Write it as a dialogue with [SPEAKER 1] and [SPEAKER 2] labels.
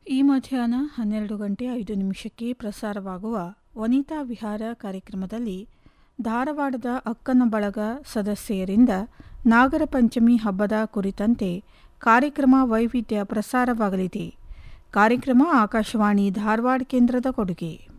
[SPEAKER 1] ಈ ಮಧ್ಯಾಹ್ನ 12:05 ಪ್ರಸಾರವಾಗುವ ವನಿತಾ ವಿಹಾರ ಕಾರ್ಯಕ್ರಮದಲ್ಲಿ ಧಾರವಾಡದ ಅಕ್ಕನ ಬಳಗ ಸದಸ್ಯರಿಂದ ನಾಗರ ಪಂಚಮಿ ಹಬ್ಬದ ಕುರಿತಂತೆ ಕಾರ್ಯಕ್ರಮ ವೈವಿಧ್ಯ ಪ್ರಸಾರವಾಗಲಿದೆ. ಕಾರ್ಯಕ್ರಮ ಆಕಾಶವಾಣಿ ಧಾರವಾಡ ಕೇಂದ್ರದ ಕೊಡುಗೆ.